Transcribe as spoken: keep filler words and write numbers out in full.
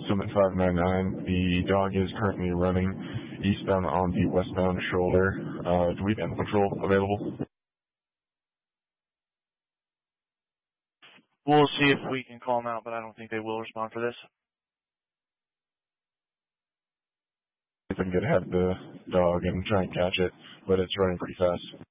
Summit five nine nine. The dog is currently running eastbound on the westbound shoulder. Uh, do we have animal control available? We'll see if we can call them out, but I don't think they will respond for this. If I can get ahead of the dog and try and catch it, but it's running pretty fast.